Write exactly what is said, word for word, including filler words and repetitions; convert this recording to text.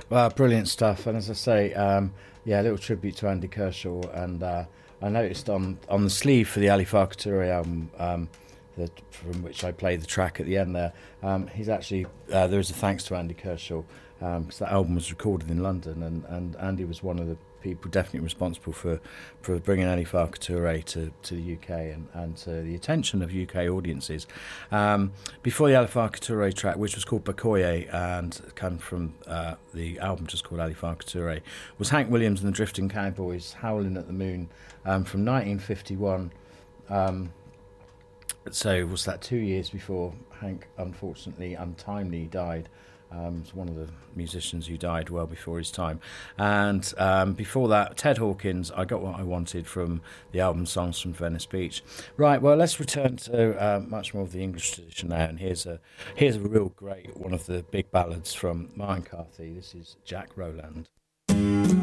Well, brilliant stuff. And as I say, um, yeah, a little tribute to Andy Kershaw. And uh, I noticed on, on the sleeve for the Ali Farka Touré album, um, the, from which I played the track at the end there, um, he's actually, uh, there is a thanks to Andy Kershaw, because um, that album was recorded in London, and, and Andy was one of the people definitely responsible for, for bringing Ali Farka Touré to, to the U K and, and to the attention of U K audiences. Um, before the Ali Farka Touré track, which was called Bakoye and came from uh, the album just called Ali Farka Touré, was Hank Williams and the Drifting Cowboys' Howlin' at the Moon um, from nineteen fifty-one. Um, so was that two years before Hank unfortunately, untimely died. Um, was one of the musicians who died well before his time. And um, before that, Ted Hawkins, I Got What I Wanted from the album Songs from Venice Beach. Right, well, let's return to uh, much more of the English tradition now. And here's a here's a real great, one of the big ballads from Martin Carthy. This is Jack Rowland.